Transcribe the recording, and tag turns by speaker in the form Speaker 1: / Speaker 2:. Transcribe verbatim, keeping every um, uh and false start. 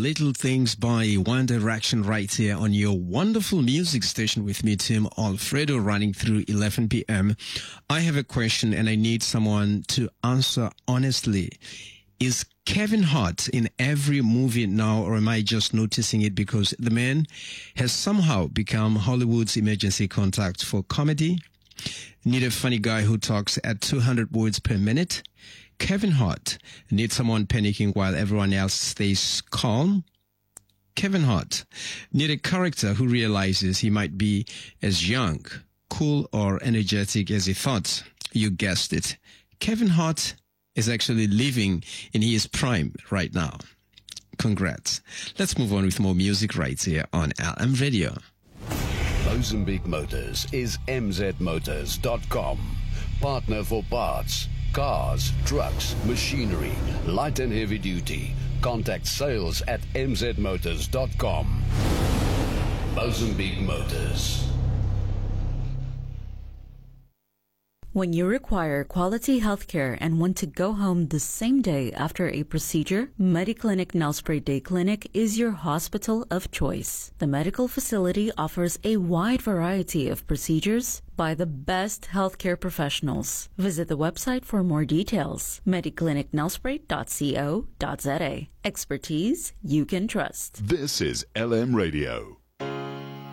Speaker 1: Little Things by One Direction right here on your wonderful music station with me, Tim Alfredo, running through eleven p.m. I have a question and I need someone to answer honestly. Is Kevin Hart in every movie now, or am I just noticing it because the man has somehow become Hollywood's emergency contact for comedy? Need a funny guy who talks at two hundred words per minute? Kevin Hart. Need someone panicking while everyone else stays calm? Kevin Hart. Need a character who realizes he might be as young, cool, or energetic as he thought. You guessed it. Kevin Hart is actually living in his prime right now. Congrats. Let's move on with more music right here on L M Radio.
Speaker 2: Mozambique Motors is m z motors dot com. Partner for parts, cars, trucks, machinery, light and heavy duty. Contact sales at m z motors dot com. Mozambique Motors.
Speaker 3: When you require quality healthcare and want to go home the same day after a procedure, Mediclinic Nelspruit Day Clinic is your hospital of choice. The medical facility offers a wide variety of procedures by the best healthcare professionals. Visit the website for more details. mediclinic nelspruit dot co dot za. Expertise you can trust.
Speaker 4: This is L M Radio.